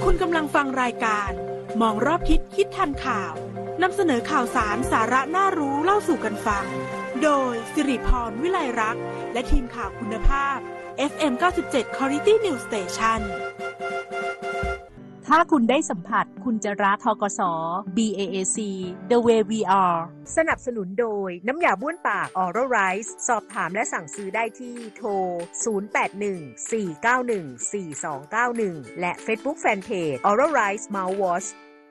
คุณกำลังฟังรายการมองรอบทิศคิดทันข่าวนำเสนอข่าวสารสาระน่ารู้เล่าสู่กันฟังโดยสิริพรวิไลรักษ์และทีมข่าวคุณภาพ FM 97 Quality News Station ถ้าคุณได้สัมผัสคุณจะรักธกส BAAC The Way We Are สนับสนุนโดยน้ำยาบ้วนปาก Oral Rice สอบถามและสั่งซื้อได้ที่โทร 0814914291 และ Facebook Fanpage Oral Rice Mouthwash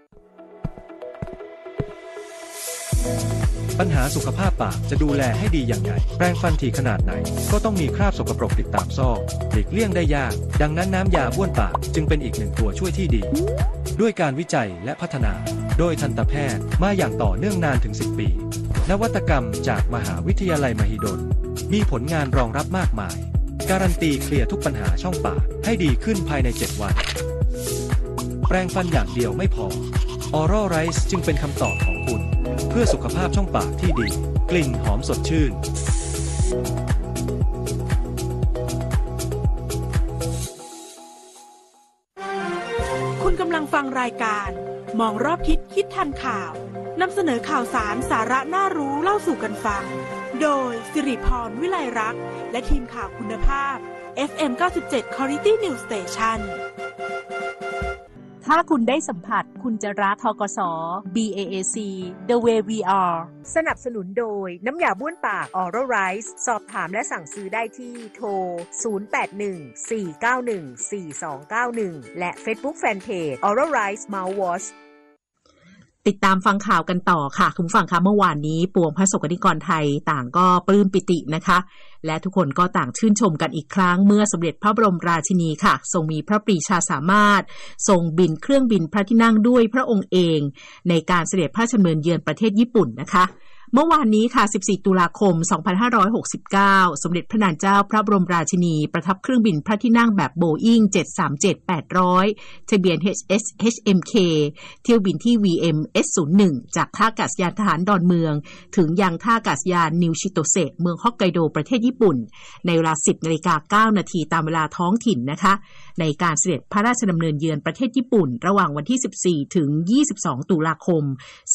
ปัญหาสุขภาพปากจะดูแลให้ดีอย่างไรแปรงฟันถี่ขนาดไหนก็ต้องมีคราบสกปรกติดตามซอกหลีกเลี่ยงได้ยากดังนั้นน้ำยาบ้วนปากจึงเป็นอีกหนึ่งตัวช่วยที่ดีด้วยการวิจัยและพัฒนาโดยทันตแพทย์มาอย่างต่อเนื่องนานถึง10 ปีนวัตกรรมจากมหาวิทยาลัยมหิดลมีผลงานรองรับมากมายการันตีเคลียร์ทุกปัญหาช่องปากให้ดีขึ้นภายใน7 วันแปรงฟันอย่างเดียวไม่พอ Oral Rice จึงเป็นคำตอบของคุณเพื่อสุขภาพช่องปากที่ดีกลิ่นหอมสดชื่นคุณกำลังฟังรายการมองรอบทิศคิดทันข่าวนำเสนอข่าวสารสาระน่ารู้เล่าสู่กันฟังโดยสิริพรวิไลรักษ์และทีมข่าวคุณภาพ FM 97 Quality News Station ถ้าคุณได้สัมผัสคุณจะรักธกส BAAC The Way We Are สนับสนุนโดยน้ำยาบ้วนปาก Oral Rice สอบถามและสั่งซื้อได้ที่โทร 0814914291 และ Facebook Fanpage Oral Rice Mouthwash ติดตามฟังข่าวกันต่อค่ะคุณฟังคะเมื่อวานนี้ปวงพระสงฆ์นิกรไทยต่างก็ปลื้มปิตินะคะและทุกคนก็ต่างชื่นชมกันอีกครั้งเมื่อสมเด็จพระบรมราชินีค่ะทรงมีพระปรีชาสามารถทรงบินเครื่องบินพระที่นั่งด้วยพระองค์เองในการเสด็จพระราชดำเนินเยือนประเทศญี่ปุ่นนะคะเมื่อวานนี้ค่ะ14 ตุลาคม 2569 สมเด็จพระนางเจ้าพระบรมราชินีประทับเครื่องบินพระที่นั่งแบบ Boeing 737-800 ทะเบียน HMK เที่ยวบินที่ VM S01 จากท่าอากาศยานทหารดอนเมืองถึงยังท่าอากาศยานนิวชิโตเซะเมืองฮอกไกโดประเทศญี่ปุ่นในเวลา 10:09 น.ตามเวลาท้องถิ่นนะคะในการเสด็จพระราชดำเนินเยือนประเทศญี่ปุ่นระหว่างวันที่ 14 ถึง 22 ตุลาคม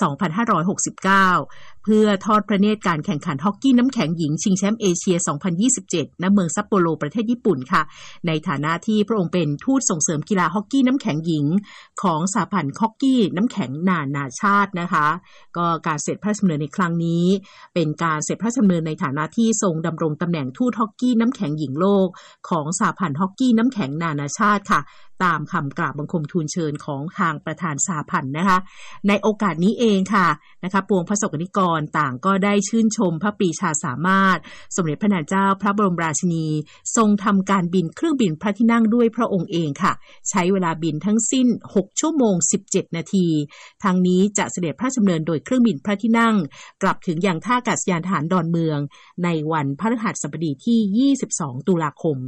2569 เพื่อทอดพระเนตรการแข่งขันฮอกกี้น้ำแข็งหญิงชิงแชมป์เอเชีย 2027 ณ เมืองซัปโปโรประเทศญี่ปุ่นค่ะในฐานะที่พระองค์เป็นทูตส่งเสริมกีฬาฮอกกี้น้ำแข็งหญิงของสหพันธ์ฮอกกี้น้ำแข็งนานาชาตินะคะก็การเสด็จพระราชดำเนินในครั้งนี้เป็นการเสด็จพระราชดำเนินในฐานะที่ทรงดำรงตำแหน่งทูตฮอกกี้น้ำแข็งหญิงโลกของสหพันธ์ฮอกกี้น้ำแข็งนานาชาติค่ะตามคำกราบบังคมทูลเชิญของทางประธานสหพันธ์นะคะในโอกาสนี้เองค่ะนะคะปวงพระสงฆ์นิกรต่างก็ได้ชื่นชมพระปรีชาสามารถสมเด็จพระนางเจ้าพระบรมราชินีทรงทำการบินเครื่องบินพระที่นั่งด้วยพระองค์เองค่ะใช้เวลาบินทั้งสิ้น6 ชั่วโมง 17 นาทีทางนี้จะเสด็จพระราชดำเนินโดยเครื่องบินพระที่นั่งกลับถึงยังท่าอากาศยานทหารดอนเมืองในวันพฤหัสบดีที่ 22 ตุลาคม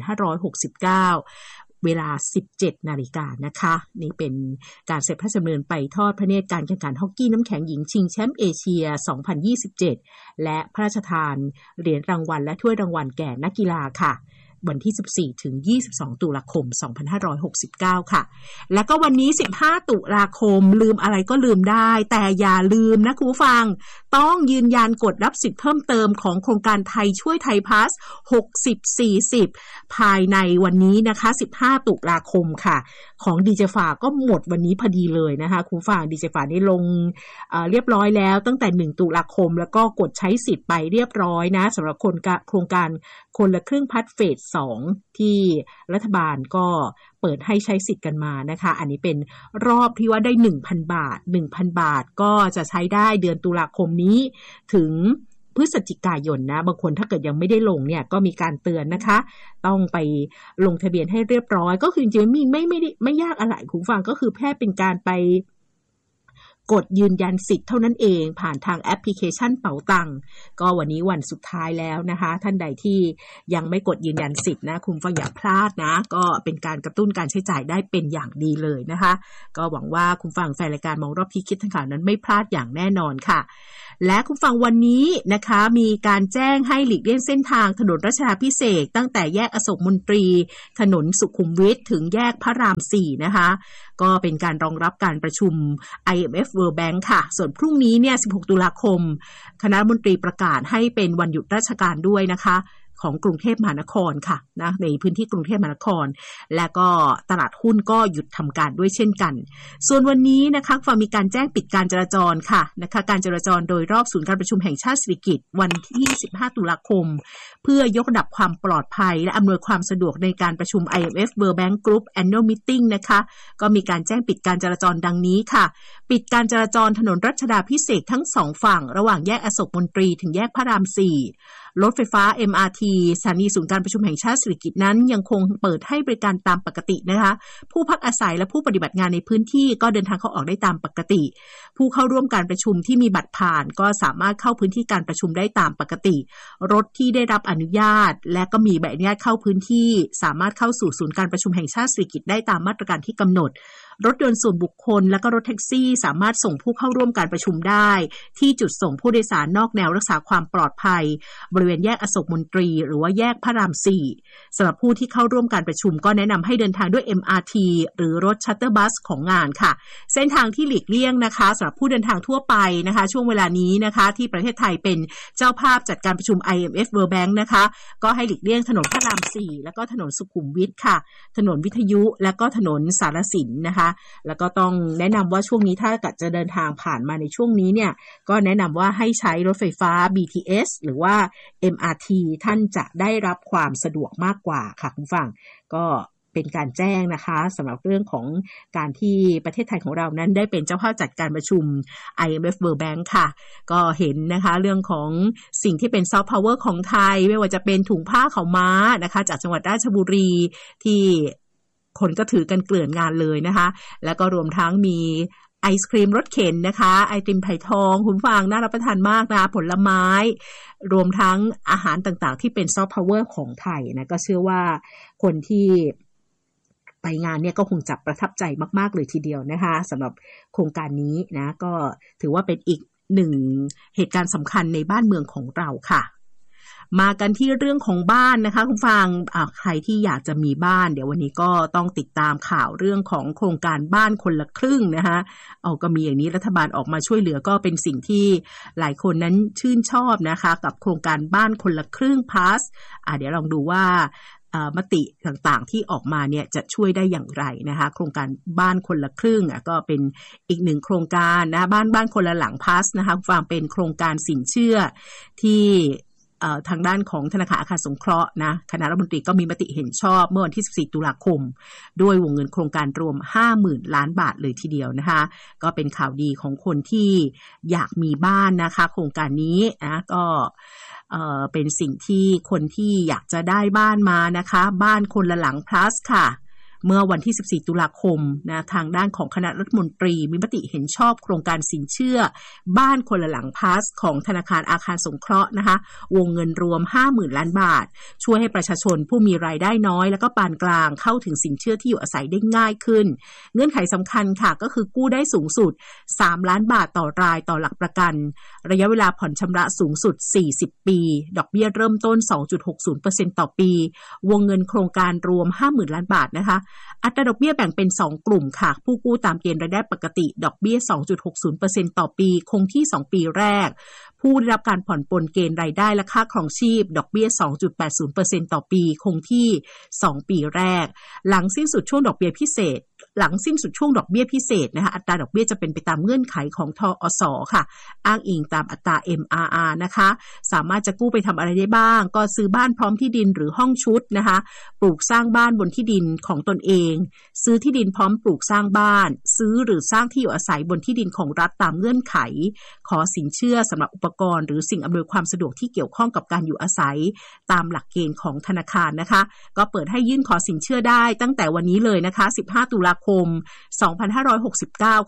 2569เวลา 17 นาฬิกานะคะนี่เป็นการเสด็จพระราชดำเนินไปทอดพระเนตรการแข่งขันฮอกกี้น้ำแข็งหญิงชิงแชมป์เอเชีย 2027 และพระราชทานเหรียญรางวัลและถ้วยรางวัลแก่นักกีฬาค่ะวันที่ 14 ถึง 22 ตุลาคม 2569 ค่ะแล้วก็วันนี้ 15 ตุลาคมลืมอะไรก็ลืมได้แต่อย่าลืมนะคุณผู้ฟังต้องยืนยันกดรับสิทธิ์เพิ่มเติมของโครงการไทยช่วยไทยพาส 60-40 ภายในวันนี้นะคะ 15 ตุลาคมค่ะของดีเจฝาก็หมดวันนี้พอดีเลยนะคะคุณผู้ฟังดีเจฝานี่ลงเรียบร้อยแล้วตั้งแต่ 1 ตุลาคมแล้วก็กดใช้สิทธิ์ไปเรียบร้อยนะสำหรับโครงการคนละครึ่งพัฒเฟส2ที่รัฐบาลก็เปิดให้ใช้สิทธิ์กันมานะคะอันนี้เป็นรอบที่ว่าได้ 1,000 บาท 1,000 บาทก็จะใช้ได้เดือนตุลาคมนี้ถึงพฤศจิกายนนะบางคนถ้าเกิดยังไม่ได้ลงเนี่ยก็มีการเตือนนะคะต้องไปลงทะเบียนให้เรียบร้อยก็คือจริงๆไม่ยากอะไรคุณฟังก็คือแค่เป็นการไปกดยืนยันสิทธิ์เท่านั้นเองผ่านทางแอปพลิเคชันเป๋าตังก็วันนี้วันสุดท้ายแล้วนะคะท่านใดที่ยังไม่กดยืนยันสิทธิ์นะคุณฟังอย่าพลาดนะก็เป็นการกระตุ้นการใช้จ่ายได้เป็นอย่างดีเลยนะคะก็หวังว่าคุณฟังแฟนรายการมองรอบที่คิดทั้งข่าวนั้นไม่พลาดอย่างแน่นอนค่ะและคุณฟังวันนี้นะคะมีการแจ้งให้หลีกเลี่ยงเส้นทางถนนรัชดาภิเษกตั้งแต่แยกอโศกมนตรีถนนสุขุมวิทถึงแยกพระราม4นะคะก็เป็นการรองรับการประชุม IMF World Bank ค่ะส่วนพรุ่งนี้เนี่ย16ตุลาคมคณะรัฐมนตรีประกาศให้เป็นวันหยุดราชการด้วยนะคะของกรุงเทพมหานครค่ะนะในพื้นที่กรุงเทพมหานครและก็ตลาดหุ้นก็หยุดทำการด้วยเช่นกันส่วนวันนี้นะคะฟังมีการแจ้งปิดการจราจรค่ะนะคะการจราจรโดยรอบศูนย์การประชุมแห่งชาติสิริกิติ์วันที่15ตุลาคมเพื่อยกระดับความปลอดภัยและอำนวยความสะดวกในการประชุม IMF World Bank Group Annual Meeting นะคะก็มีการแจ้งปิดการจราจรดังนี้ค่ะปิดการจราจรถนนรัชดาภิเษกทั้ง2ฝั่งระหว่างแยกอโศกมนตรีถึงแยกพระราม4รถไฟฟ้า MRT สถานีศูนย์การประชุมแห่งชาติสิริกิติ์นั้นยังคงเปิดให้บริการตามปกตินะคะผู้พักอาศัยและผู้ปฏิบัติงานในพื้นที่ก็เดินทางเข้าออกได้ตามปกติผู้เข้าร่วมการประชุมที่มีบัตรผ่านก็สามารถเข้าพื้นที่การประชุมได้ตามปกติรถที่ได้รับอนุญาตและก็มีใบอนุญาตเข้าพื้นที่สามารถเข้าสู่ศูนย์การประชุมแห่งชาติสิริกิติ์ได้ตามมาตรการที่กำหนดรถยนต์ส่วนบุคคลและก็รถแท็กซี่สามารถส่งผู้เข้าร่วมการประชุมได้ที่จุดส่งผู้โดยสารนอกแนวรักษาความปลอดภัยบริเวณแยกอโศกมนตรีหรือว่าแยกพระราม4สำหรับผู้ที่เข้าร่วมการประชุมก็แนะนำให้เดินทางด้วย MRT หรือรถชัตเตอร์บัสของงานค่ะเส้นทางที่หลีกเลี่ยงนะคะสำหรับผู้เดินทางทั่วไปนะคะช่วงเวลานี้นะคะที่ประเทศไทยเป็นเจ้าภาพจัดการประชุม IMF World Bank นะคะก็ให้หลีกเลี่ยงถนนพระราม4แล้วก็ถนนสุขุมวิทค่ะถนนวิทยุและก็ถนนสารสินนะคะแล้วก็ต้องแนะนำว่าช่วงนี้ถ้าเกิดจะเดินทางผ่านมาในช่วงนี้เนี่ยก็แนะนำว่าให้ใช้รถไฟฟ้า BTS หรือว่า MRT ท่านจะได้รับความสะดวกมากกว่าค่ะคุณฟังก็เป็นการแจ้งนะคะสำหรับเรื่องของการที่ประเทศไทยของเรานั้นได้เป็นเจ้าภาพจัดการประชุม IMF World Bank ค่ะก็เห็นนะคะเรื่องของสิ่งที่เป็นซอฟต์พาวเวอร์ของไทยไม่ว่าจะเป็นถุงผ้าขาวม้านะคะจากจังหวัดราชบุรีที่คนก็ถือกันเกลื่อนงานเลยนะคะแล้วก็รวมทั้งมีไอศครีมรสเข็นนะคะไอติมไผ่ทองคุณฟังน่ารับประทานมากนะผลไม้รวมทั้งอาหารต่างๆที่เป็นซอฟต์พาวเวอร์ของไทยนะก็เชื่อว่าคนที่ไปงานเนี่ยก็คงจะประทับใจมากๆเลยทีเดียวนะคะสำหรับโครงการนี้นะก็ถือว่าเป็นอีกหนึ่งเหตุการณ์สำคัญในบ้านเมืองของเราค่ะมากันที่เรื่องของบ้านนะคะคุณฟังใครที่อยากจะมีบ้านเดี๋ยววันนี้ก็ต้องติดตามข่าวเรื่องของโครงการบ้านคนละครึ่งนะคะก็มีอย่างนี้รัฐบาลออกมาช่วยเหลือก็เป็นสิ่งที่หลายคนนั้นชื่นชอบนะคะกับโครงการบ้านคนละครึ่ง PASS เดี๋ยวลองดูว่ามติต่างๆที่ออกมาเนี่ยจะช่วยได้อย่างไรนะคะโครงการบ้านคนละครึ่งก็เป็นอีกหนึ่งโครงการนะบ้านคนละหลัง PASS นะคะฟังเป็นโครงการสินเชื่อที่ทางด้านของธนาคารอาคารสงเคราะห์นะคณะรัฐมนตรีก็มีมติเห็นชอบเมื่อวันที่14ตุลาคมด้วยวงเงินโครงการรวม 50,000 ล้านบาทเลยทีเดียวนะคะก็เป็นข่าวดีของคนที่อยากมีบ้านนะคะโครงการนี้นะก็เป็นสิ่งที่คนที่อยากจะได้บ้านมานะคะบ้านคนละหลัง plus ค่ะเมื่อวันที่14ตุลาคมนะทางด้านของคณะรัฐมนตรีมีมติเห็นชอบโครงการสินเชื่อบ้านคนละหลัง PASS ของธนาคารอาคารสงเคราะห์นะคะวงเงินรวม 50,000 ล้านบาทช่วยให้ประชาชนผู้มีรายได้น้อยแล้วก็ปานกลางเข้าถึงสินเชื่อที่อยู่อาศัยได้ง่ายขึ้นเงื่อนไขสำคัญค่ะก็คือกู้ได้สูงสุด3ล้านบาทต่อรายต่อหลักประกันระยะเวลาผ่อนชำระสูงสุด40ปีดอกเบี้ยเริ่มต้น 2.60% ต่อปีวงเงินโครงการรวม 50,000 ล้านบาทนะคะอัตราดอกเบี้ยแบ่งเป็น2กลุ่มค่ะผู้กู้ตามเกณฑ์รายได้ปกติดอกเบี้ย 2.60% ต่อปีคงที่2ปีแรกผู้ได้รับการผ่อนปลนเกณฑ์รายได้และค่าครองชีพดอกเบี้ย 2.80% ต่อปีคงที่2ปีแรกหลังสิ้นสุดช่วงดอกเบี้ยพิเศษนะคะอัตราดอกเบี้ยจะเป็นไปตามเงื่อนไขของทอส.ค่ะอ้างอิงตามอัตรา MRR นะคะสามารถจะกู้ไปทำอะไรได้บ้างก็ซื้อบ้านพร้อมที่ดินหรือห้องชุดนะคะปลูกสร้างบ้านบนที่ดินของตนเองซื้อที่ดินพร้อมปลูกสร้างบ้านซื้อหรือสร้างที่อยู่อาศัยบนที่ดินของรัฐตามเงื่อนไขขอสินเชื่อสำหรับอุปกรณ์หรือสิ่งอำนวยความสะดวกที่เกี่ยวข้องกับการอยู่อาศัยตามหลักเกณฑ์ของธนาคารนะคะก็เปิดให้ยื่นขอสินเชื่อได้ตั้งแต่วันนี้เลยนะคะ15ตุลาคม2569ค่ะ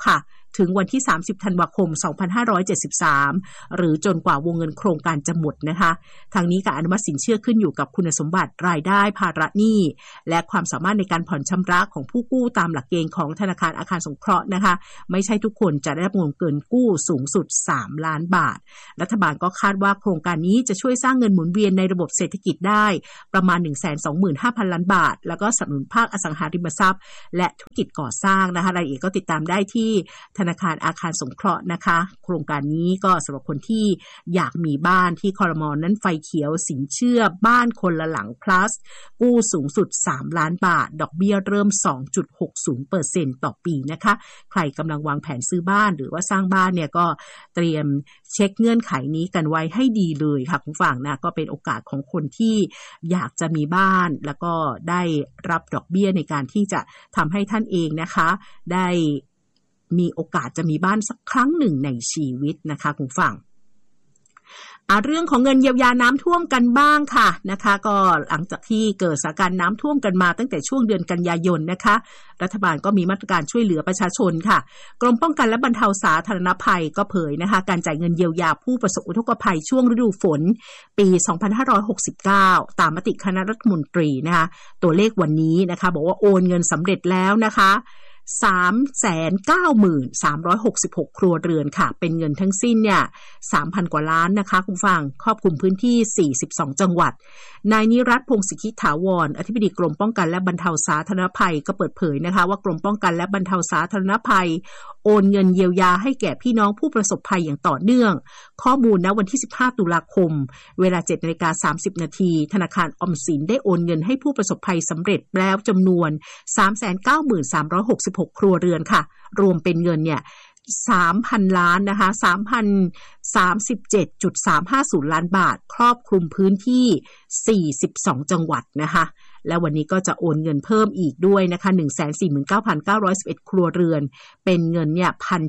ถึงวันที่30ธันวาคม2573หรือจนกว่าวงเงินโครงการจะหมดนะคะทางนี้การอนุมัติสินเชื่อขึ้นอยู่กับคุณสมบัติรายได้ภาระหนี้และความสามารถในการผ่อนชำระของผู้กู้ตามหลักเกณฑ์ของธนาคารอาคารสงเคราะห์นะคะไม่ใช่ทุกคนจะได้รับวงเงินกู้สูงสุด3ล้านบาทรัฐบาลก็คาดว่าโครงการนี้จะช่วยสร้างเงินหมุนเวียนในระบบเศรษฐกิจได้ประมาณ 125,000 ล้านบาทแล้วก็สนับสนุนภาคอสังหาริมทรัพย์และธุรกิจก่อสร้างนะคะรายละเอียดก็ติดตามได้ที่ธนาคารอาคารสงเคราะห์นะคะโครงการนี้ก็สำหรับคนที่อยากมีบ้านที่ครม.นั้นไฟเขียวสินเชื่อบ้านคนละหลัง plus กู้สูงสุด3ล้านบาทดอกเบี้ยเริ่ม 2.60% ต่อปีนะคะใครกำลังวางแผนซื้อบ้านหรือว่าสร้างบ้านเนี่ยก็เตรียมเช็คเงื่อนไขนี้กันไว้ให้ดีเลยค่ะคุณผู้ฟังนะก็เป็นโอกาสของคนที่อยากจะมีบ้านแล้วก็ได้รับดอกเบี้ยในการที่จะทำให้ท่านเองนะคะได้มีโอกาสจะมีบ้านสักครั้งหนึ่งในชีวิตนะคะคุณผู้ฟังเรื่องของเงินเยียวยาน้ำท่วมกันบ้างค่ะนะคะก็หลังจากที่เกิดสถานการณ์น้ำท่วมกันมาตั้งแต่ช่วงเดือนกันยายนนะคะรัฐบาลก็มีมาตรการช่วยเหลือประชาชนค่ะกรมป้องกันและบรรเทาสาธารณภัยก็เผยนะคะการจ่ายเงินเยียวยาผู้ประสบอุทกภัยช่วงฤดูฝนปี 2569 ตามมติคณะรัฐมนตรีนะคะตัวเลขวันนี้นะคะบอกว่าโอนเงินสำเร็จแล้วนะคะ390,366 ครัวเรือนค่ะเป็นเงินทั้งสิ้นเนี่ย 3,000 กว่าล้านนะคะคุณฟังครอบคลุมพื้นที่42จังหวัดนายนิรัตน์พงศ์สิทธิถาวรอธิบดีกรมป้องกันและบรรเทาสาธารณภัยก็เปิดเผยนะคะว่ากรมป้องกันและบรรเทาสาธารณภัยโอนเงินเยียวยาให้แก่พี่น้องผู้ประสบภัยอย่างต่อเนื่องข้อมูลณวันที่15ตุลาคมเวลา 7:30 น.ธนาคารออมสินได้โอนเงินให้ผู้ประสบภัยสำเร็จแล้วจำนวน 390,366 ครัวเรือนค่ะรวมเป็นเงินเนี่ย 3,000 ล้านนะคะ 3,037.350 ล้านบาทครอบคลุมพื้นที่42จังหวัดนะคะและวันนี้ก็จะโอนเงินเพิ่มอีกด้วยนะคะ 149,911 ครัวเรือนเป็นเงินเนี่ย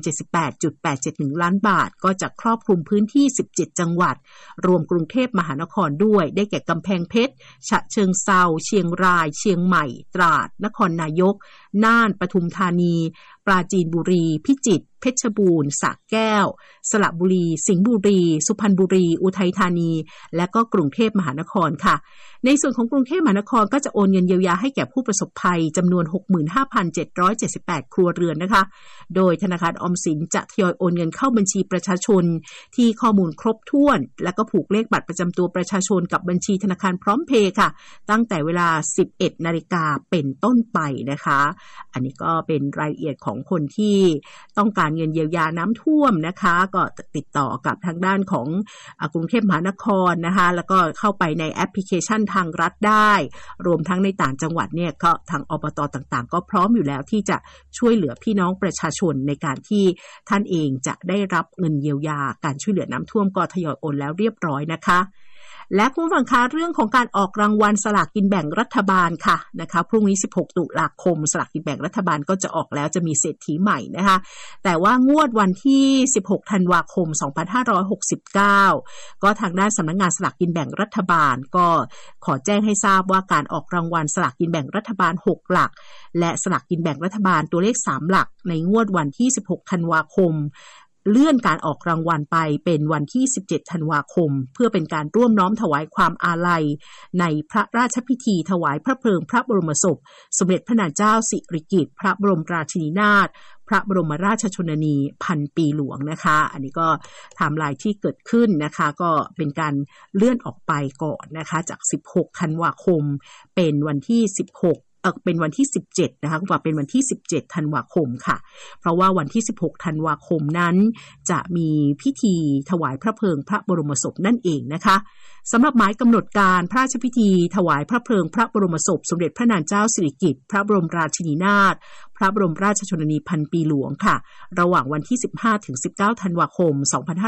1,078.871 ล้านบาทก็จะครอบคลุมพื้นที่17จังหวัดรวมกรุงเทพมหานครด้วยได้แก่กำแพงเพชรฉะเชิงเทราเชียงรายเชียงใหม่ตราดนครนายกน่านปทุมธานีปราจีนบุรีพิจิตรเพชรบูรณ์สระแก้วสระบุรีสิงห์บุรีสุพรรณบุรีอุทัยธานีและก็กรุงเทพมหานครค่ะในส่วนของกรุงเทพมหานครก็จะโอนเงินเยียวยาให้แก่ผู้ประสบภัยจำนวน 65,778 ครัวเรือนนะคะโดยธนาคารออมสินจะทยอยโอนเงินเข้าบัญชีประชาชนที่ข้อมูลครบถ้วนและก็ผูกเลขบัตรประจำตัวประชาชนกับบัญชีธนาคารพร้อมเพย์ค่ะตั้งแต่เวลา 11 นาฬิกาเป็นต้นไปนะคะอันนี้ก็เป็นรายละเอียดของคนที่ต้องการเงินเยียวยาน้ำท่วมนะคะก็ติดต่อกับทางด้านของกรุงเทพมหานครนะคะแล้วก็เข้าไปในแอปพลิเคชันทางรัฐได้รวมทั้งในต่างจังหวัดเนี่ยก็ทางอบต.ต่างๆก็พร้อมอยู่แล้วที่จะช่วยเหลือพี่น้องประชาชนในการที่ท่านเองจะได้รับเงินเยียวยาการช่วยเหลือน้ำท่วมก็ทยอยโอนแล้วเรียบร้อยนะคะและคุณผู้ฟังคะเรื่องของการออกรางวัลสลากกินแบ่งรัฐบาลค่ะนะคะพรุ่งนี้16ตุลาคมสลากกินแบ่งรัฐบาลก็จะออกแล้วจะมีเศรษฐีใหม่นะคะแต่ว่างวดวันที่16ธันวาคม2569ก็ทางด้านสำนักงานสลากกินแบ่งรัฐบาลก็ขอแจ้งให้ทราบว่าการออกรางวัลสลากกินแบ่งรัฐบาล6หลักและสลากกินแบ่งรัฐบาลตัวเลข3หลักในงวดวันที่16ธันวาคมเลื่อนการออกรางวัลไปเป็นวันที่17ธันวาคมเพื่อเป็นการร่วมน้อมถวายความอาลัยในพระราชพิธีถวายพระเพลิงพระบรมศพสมเด็จพระนางเจ้าสิริกิติ์พระบรมราชินีนาถพระบรมราชชนนีพันปีหลวงนะคะอันนี้ก็ไทม์ไลน์ที่เกิดขึ้นนะคะก็เป็นการเลื่อนออกไปก่อนนะคะจาก16ธันวาคมเป็นวันที่เป็นวันที่17นะคะคุณผู้ฟังเป็นวันที่17ธันวาคมค่ะเพราะว่าวันที่16ธันวาคมนั้นจะมีพิธีถวายพระเพลิงพระบรมศพนั่นเองนะคะสำหรับหมายกำหนดการพระราชพิธีถวายพระเพลิงพระบรมศพสมเด็จพระนางเจ้าสิริกิติ์พระบรมราชินีนาถพระบรมราชชนนีพันปีหลวงค่ะระหว่างวันที่15ถึง19ธันวาคม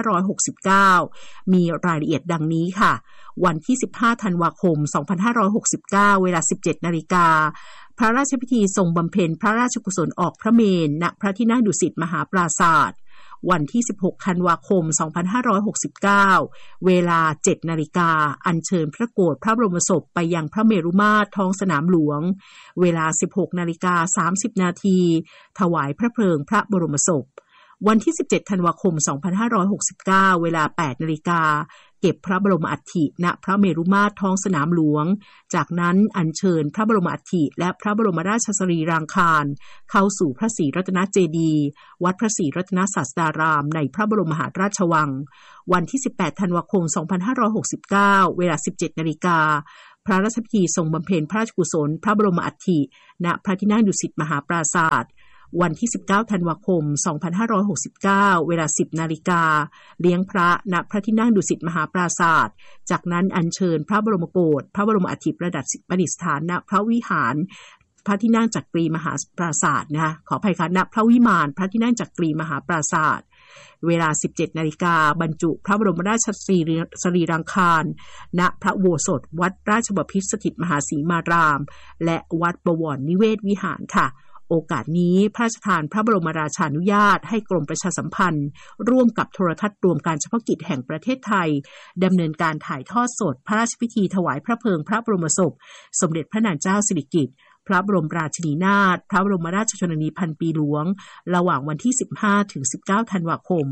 2569มีรายละเอียดดังนี้ค่ะวันที่15ธันวาคม2569เวลา 17:00 น.พระราชพิธีทรงบำเพ็ญพระราชกุศลออกพระเมรุณพระที่นั่งดุสิตมหาปราสาทวันที่16ธันวาคม2569เวลา 7:00 น.อัญเชิญพระโกฐพระบรมศพไปยังพระเมรุมาตรท้องสนามหลวงเวลา 16:30 น.ถวายพระเพลิงพระบรมศพวันที่17ธันวาคม2569เวลา 8:00 น.เก็บพระบรมอัฐิณพระเมรุมาตรท้องสนามหลวงจากนั้นอัญเชิญพระบรมอัฐิและพระบรมราชสรีรางคารเข้าสู่พระศรีรัตนเจดีย์วัดพระศรีรัตนศาสดารามในพระบรมมหาราชวังวันที่18ธันวาคม2569เวลา 17:00 น.พระราชพิธีทรงบำเพ็ญพระราชกุศลพระบรมอัฐิณพระที่นั่งดุสิตมหาปราสาทวันที่19ธันวาคม2569เวลา 10:00 น.เลี้ยงพระณพระที่นั่งดุสิตมหาปราสาทจากนั้นอัญเชิญพระบรมโกศพระบรมอัฐิประดิษฐานณพระวิหารพระที่นั่งจักรีมหาปราสาทนะคะขออภัยค่ะณพระวิมานพระที่นั่งจักรีมหาปราสาทเวลา 17:00 น.บรรจุพระบรมราชสรีรางคารณพระอุโบสถวัดราชบพิตรสถิตมหาสีมารามและวัดบวรนิเวศวิหารค่ะโอกาสนี้พระราชทานพระบรมราชานุญาตให้กรมประชาสัมพันธ์ร่วมกับโทรทัศน์รวมการเฉพาะกิจแห่งประเทศไทยดำเนินการถ่ายทอดสดพระราชพิธีถวายพระเพลิงพระบรมศพสมเด็จพระนางเจ้าสิริกิติ์พระบรมราชินีนาถพระบรมราชชนนีพันปีหลวงระหว่างวันที่15ถึง19ธันวาคม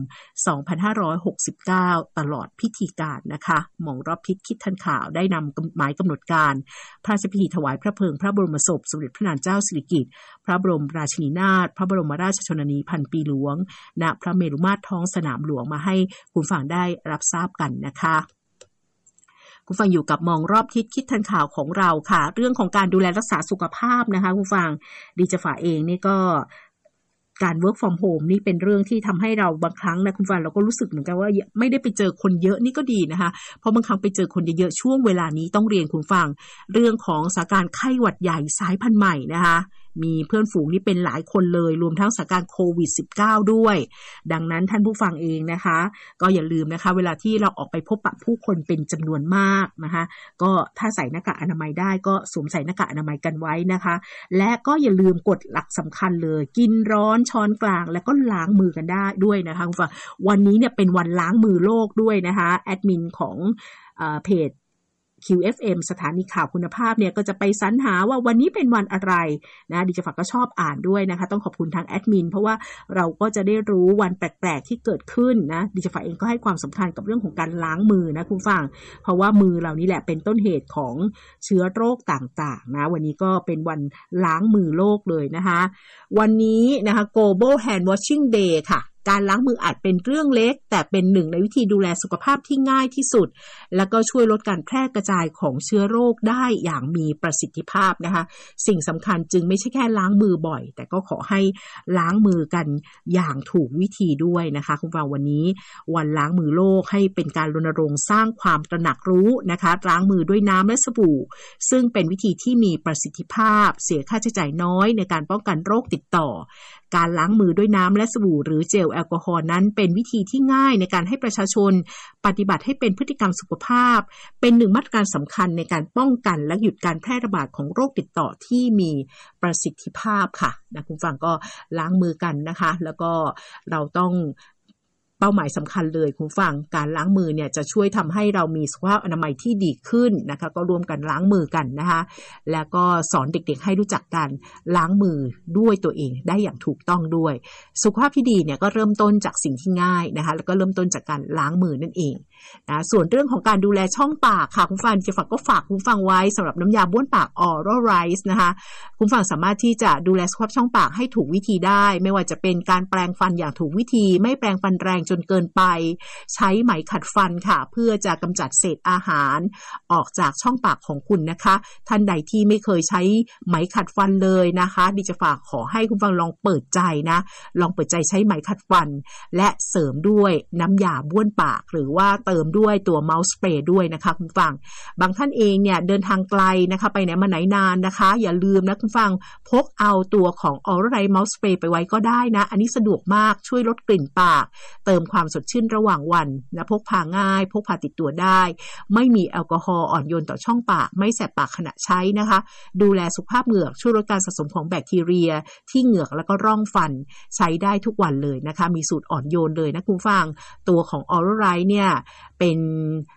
2569ตลอดพิธีการนะคะหม่องรอบทิศคิดทันข่าวได้นำหมายกำหนดการพระราชพิธีถวายพระเพลิงพระบรมศพสมเด็จพระนางเจ้าสิริกิติ์พระบรมราชินีนาถพระบรมราชชนนีพันปีหลวงณพระเมรุมาตรท้องสนามหลวงมาให้คุณฟังได้รับทราบกันนะคะคุณฟังอยู่กับมองรอบทิศคิดทันข่าวของเราค่ะเรื่องของการดูแลรักษาสุขภาพนะคะคุณฟังดิจฝาเองนี่ก็การ work from home นี่เป็นเรื่องที่ทำให้เราบางครั้งนะคุณฟังเราก็รู้สึกเหมือนกันว่าไม่ได้ไปเจอคนเยอะนี่ก็ดีนะคะเพราะบางครั้งไปเจอคนเยอะๆช่วงเวลานี้ต้องเรียนคุณฟังเรื่องของสถานการณ์ไข้หวัดใหญ่สายพันธุ์ใหม่นะคะมีเพื่อนฝูงนี่เป็นหลายคนเลยรวมทั้งสถานการณ์โควิด -19 ด้วยดังนั้นท่านผู้ฟังเองนะคะก็อย่าลืมนะคะเวลาที่เราออกไปพบปะผู้คนเป็นจำนวนมากนะคะก็ถ้าใส่หน้ากากอนามัยได้ก็สวมใส่หน้ากากอนามัยกันไว้นะคะและก็อย่าลืมกฎหลักสำคัญเลยกินร้อนช้อนกลางแล้วก็ล้างมือกันได้ด้วยนะคะคุณฟังวันนี้เนี่ยเป็นวันล้างมือโลกด้วยนะคะแอดมินของเพจQFM สถานีข่าวคุณภาพเนี่ยก็จะไปสรรหาว่าวันนี้เป็นวันอะไรนะดิฉันก็ชอบอ่านด้วยนะคะต้องขอบคุณทางแอดมินเพราะว่าเราก็จะได้รู้วันแปลกๆที่เกิดขึ้นนะดิฉันเองก็ให้ความสำคัญกับเรื่องของการล้างมือนะคุณฟังเพราะว่ามือเรานี่แหละเป็นต้นเหตุของเชื้อโรคต่างๆนะวันนี้ก็เป็นวันล้างมือโลกเลยนะคะวันนี้นะคะ Global Hand Washing Day ค่ะการล้างมืออาจเป็นเรื่องเล็กแต่เป็นหนึ่งในวิธีดูแลสุขภาพที่ง่ายที่สุดแล้วก็ช่วยลดการแพร่กระจายของเชื้อโรคได้อย่างมีประสิทธิภาพนะคะสิ่งสำคัญจึงไม่ใช่แค่ล้างมือบ่อยแต่ก็ขอให้ล้างมือกันอย่างถูกวิธีด้วยนะคะคุณฟังวันนี้วันล้างมือโลกให้เป็นการรณรงค์สร้างความตระหนักรู้นะคะล้างมือด้วยน้ำและสบู่ซึ่งเป็นวิธีที่มีประสิทธิภาพเสียค่าใช้จ่ายน้อยในการป้องกันโรคติดต่อการล้างมือด้วยน้ำและสบู่หรือเจลแอลกอฮอล์นั้นเป็นวิธีที่ง่ายในการให้ประชาชนปฏิบัติให้เป็นพฤติกรรมสุขภาพเป็นหนึ่งมาตรการสำคัญในการป้องกันและหยุดการแพร่ระบาดของโรคติดต่อที่มีประสิทธิภาพค่ะนะคุณฟังก็ล้างมือกันนะคะแล้วก็เราต้องเป้าหมายสำคัญเลยคุณฟังการล้างมือเนี่ยจะช่วยทำให้เรามีสุขภาพอนามัยที่ดีขึ้นนะคะก็ร่วมกันล้างมือกันนะคะแล้วก็สอนเด็กๆให้รู้จักการล้างมือด้วยตัวเองได้อย่างถูกต้องด้วยสุขภาพที่ดีเนี่ยก็เริ่มต้นจากสิ่งที่ง่ายนะคะแล้วก็เริ่มต้นจากการล้างมือนั่นเองนะส่วนเรื่องของการดูแลช่องปากค่ะคุณฟังจะฝากก็ฝากคุณฟังไว้สำหรับน้ำยาบ้วนปาก Oral Rice นะคะคุณฟังสามารถที่จะดูแลสุขภาพช่องปากให้ถูกวิธีได้ไม่ว่าจะเป็นการแปรงฟันอย่างถูกวิธีไม่แปรงฟันแรงจนเกินไปใช้ไหมขัดฟันค่ะเพื่อจะกำจัดเศษอาหารออกจากช่องปากของคุณนะคะท่านใดที่ไม่เคยใช้ไหมขัดฟันเลยนะคะดิจะฝากขอให้คุณฟังลองเปิดใจนะลองเปิดใจใช้ไหมขัดฟันและเสริมด้วยน้ำยาบ้วนปากหรือว่าเติมด้วยตัวเมาส์สเปรย์ด้วยนะคะคุณฟังบางท่านเองเนี่ยเดินทางไกลนะคะไปไหนมาไหนนานนะคะอย่าลืมนะคุณฟังพกเอาตัวของ Oral Rice Mouth Spray ไปไว้ก็ได้นะอันนี้สะดวกมากช่วยลดกลิ่นปากเติมความสดชื่นระหว่างวันนะพกพาง่ายพกพาติดตัวได้ไม่มีแอลกอฮอล์อ่อนโยนต่อช่องปากไม่แสบปากขณะใช้นะคะดูแลสุขภาพเหงือกช่วยลดการสะสมของแบคทีเรียที่เหงือกแล้วก็ร่องฟันใช้ได้ทุกวันเลยนะคะมีสูตรอ่อนโยนเลยนะคุณฟังตัวของ Oral Rice เนี่ยเป็น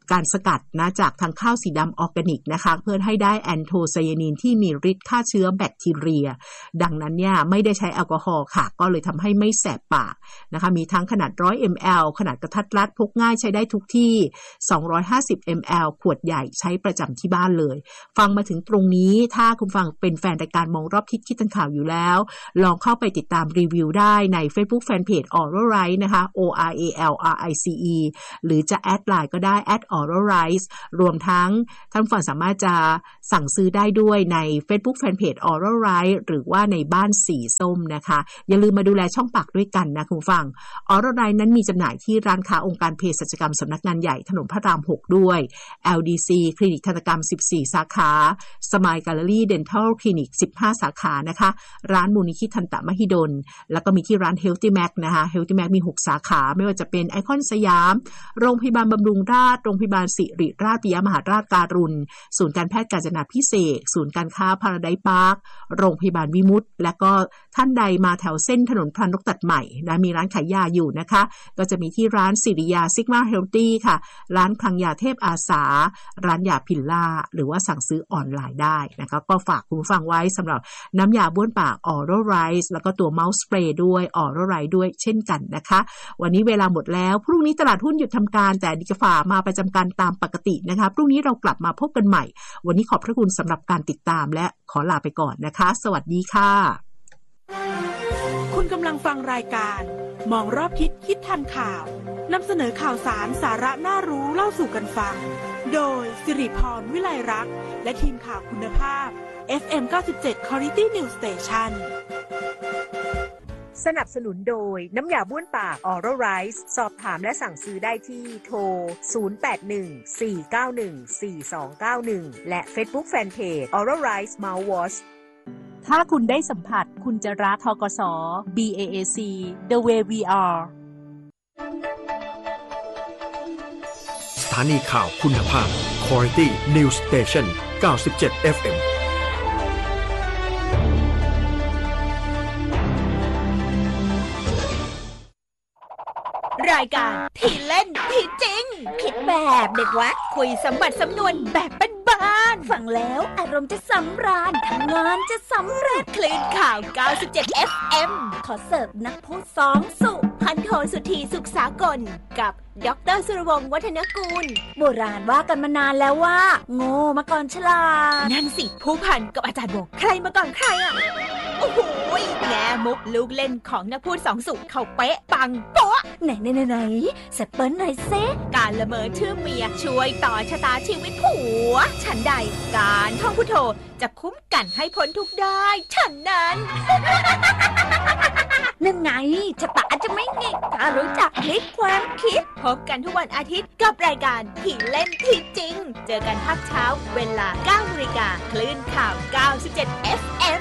การสกัดนะจากทางข้าวสีดำออร์แกนิกนะคะเพื่อให้ได้แอนโทไซยานินที่มีฤทธิ์ฆ่าเชื้อแบคทีเรียดังนั้นเนี่ยไม่ได้ใช้แอลกอฮอล์ค่ะก็เลยทำให้ไม่แสบปากนะคะมีทั้งขนาด100 ml ขนาดกระทัดรัดพกง่ายใช้ได้ทุกที่250 ml ขวดใหญ่ใช้ประจำที่บ้านเลยฟังมาถึงตรงนี้ถ้าคุณฟังเป็นแฟนรายการมองรอบทิศคิดทันข่าวอยู่แล้วลองเข้าไปติดตามรีวิวได้ใน Facebook Fanpage Oralrice นะคะ ORALRICE หรือจะแอดไลน์ก็ได้ @Oralrice รวมทั้งท่านผู้ฟังสามารถจะสั่งซื้อได้ด้วยใน Facebook Fanpage Oralrice หรือว่าในบ้านสีส้มนะคะอย่าลืมมาดูแลช่องปากด้วยกันนะคุณฟัง Oralrice นั้นมีจำหน่ายที่ร้านค้าองค์การเภสัชกรรมสำนักงานใหญ่ถนนพระราม 6 ด้วย LDC คลินิกทันตกรรม 14 สาขา Smile Gallery Dental Clinic 15 สาขานะคะร้านมูลนิธิทันตมหิดลแล้วก็มีที่ร้าน Healthy Mac นะคะ Healthy Mac มี 6 สาขาไม่ว่าจะเป็นไอคอนสยามโรงพยาบาลบำรุงราษฎร์โรงพยาบาลศิริราชปิยมหาราชการุณศูนย์การแพทย์กาญจนาภิเษกศูนย์การค้าพาราไดซ์พาร์คโรงพยาบาลวิมุตติและก็ท่านใดมาแถวเส้นถนนพระนกตัดใหม่นะมีร้านขายยาอยู่นะคะก็จะมีที่ร้านสิริยาซิกมาเฮลตี้ค่ะร้านคลังยาเทพอาสาร้านยาพิลล่าหรือว่าสั่งซื้อออนไลน์ได้นะคะก็ฝากคุณผู้ฟังไว้สำหรับน้ำยาบ้วนปาก Oralrice แล้วก็ตัวเมาส์สเปรย์ด้วย Oralrice ด้วยเช่นกันนะคะวันนี้เวลาหมดแล้วพรุ่งนี้ตลาดหุ้นหยุดทำการแต่ดิกฝ่ามาประจำการตามปกตินะคะพรุ่งนี้เรากลับมาพบกันใหม่วันนี้ขอบพระคุณสำหรับการติดตามและขอลาไปก่อนนะคะสวัสดีค่ะคุณกำลังฟังรายการมองรอบทิศคิดทันข่าวนำเสนอข่าวสารสาระน่ารู้เล่าสู่กันฟังโดยสิริพรวิไลรักษ์และทีมข่าวคุณภาพ FM 97 Quality News Station สนับสนุนโดยน้ำยาบ้วนปาก Oralrice สอบถามและสั่งซื้อได้ที่โทร 0814914291 และ Facebook Fanpage Oralrice Mouthwash ถ้าคุณได้สัมผัสคุณจะรักธกส BAAC The Way We Are สถานีข่าวคุณภาพ Quality News Station 97 FM รายการที่เล่นที่จริงคิดแบบเด็กวัดคุยสมบัติสำนวนแบบบ้านๆฟังแล้วอารมณ์จะสำราญทำงานจะสำเร็จคลื่นข่าว 97 FM ขอเสิร์ฟนักพูดสองสุพันโทสุธีสุขสากลกับดร.สุรวงศ์วัฒนกูลโบราณว่ากันมานานแล้วว่าโง่มาก่อนฉลาดนั่นสิผู้พันกับอาจารย์บอกใครมาก่อนใครอ่ะโอ้โหแง่มุกลูกเล่นของนักพูดสองสุเขาเป๊ะปังโป๊ะไหนแซปเปิ้ลหน่อยเซการละเมอชื่อเมียช่วยต่อชะตาชีวิตผัวฉันใดการท่องพุทโธจะคุ้มกันให้พ้นทุกได้ฉันนั้นนั่นไงชะตาจะไม่งิกถ้ารู้จักพลิกความคิดพบกันทุกวันอาทิตย์กับรายการที่เล่นที่จริงเจอกันภาคเช้าเวลา 9:00 นคลื่นข่าว 97 FM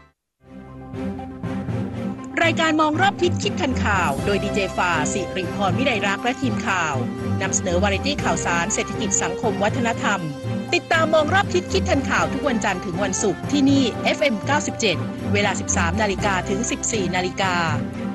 รายการมองรอบทิศคิดทันข่าวโดยดีเจฝ่าสิริพรวิไลรักษ์และทีมข่าวนำเสนอวาไรตี้ข่าวสารเศรษฐกิจสังคมวัฒนธรรมติดตามมองรอบทิศคิดทันข่าวทุกวันจันทร์ถึงวันศุกร์ที่นี่ FM 97 เวลา 13 นาฬิกาถึง 14 นาฬิกา